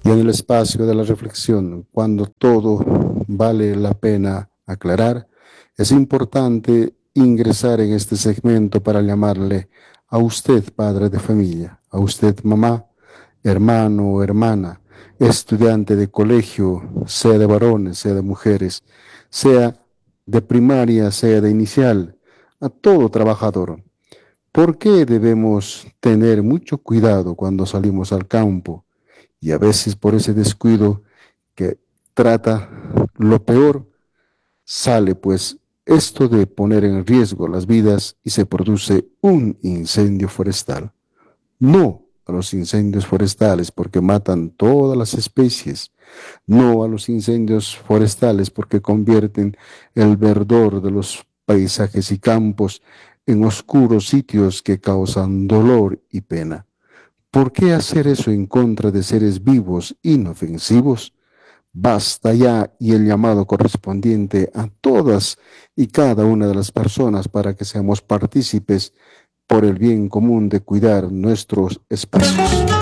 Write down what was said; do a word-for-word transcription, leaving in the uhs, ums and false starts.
Y en el espacio de la reflexión, cuando todo vale la pena aclarar, es importante ingresar en este segmento para llamarle a usted, padre de familia, a usted, mamá, hermano o hermana, estudiante de colegio, sea de varones, sea de mujeres, sea de primaria, sea de inicial, a todo trabajador. ¿Por qué debemos tener mucho cuidado cuando salimos al campo? Y a veces por ese descuido que trata lo peor, sale pues esto de poner en riesgo las vidas y se produce un incendio forestal. No a los incendios forestales porque matan todas las especies, no a los incendios forestales porque convierten el verdor de los paisajes y campos en oscuros sitios que causan dolor y pena. ¿Por qué hacer eso en contra de seres vivos inofensivos? Basta ya y el llamado correspondiente a todas y cada una de las personas para que seamos partícipes por el bien común de cuidar nuestros espacios.